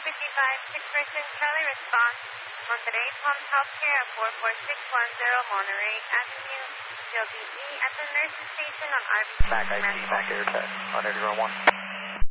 6-person Charlie response. Monterey Palms Healthcare at 44610 Monterey Avenue, Field E at the nurses station on RBC. Back IT, back air test, on 801.